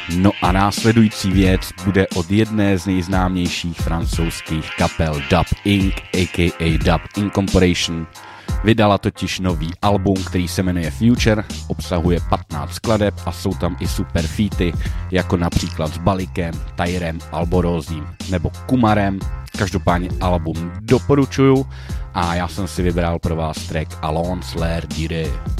No a následující věc bude od jedné z nejznámějších francouzských kapel Dub Inc. a.k.a. Dub Incorporation. Vydala totiž nový album, který se jmenuje Future, obsahuje 15 skladeb a jsou tam i super featy, jako například s Balikem, Tyrem, Alborozím nebo Kumarem. Každopádně album doporučuju a já jsem si vybral pro vás track Allons l'air dire.